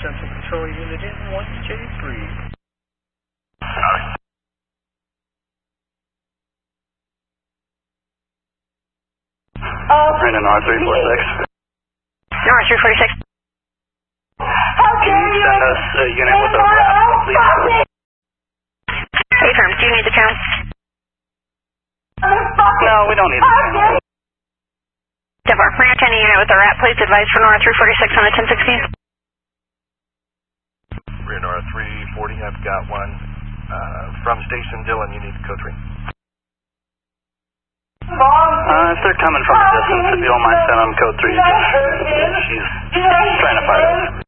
Central Control Unit in 1J3. Brandon R346. R346. Can you send us a unit with a wrap, please? Affirm, do you need the count? No, we don't need it. Devar, bring a unit with a wrap, please advise for Nora 346 on the 1016. Nora 340, I've got one. From Station Dillon, you need code 3. If they're coming from a distance, if you don't mind sending them code 3, she's trying to find us.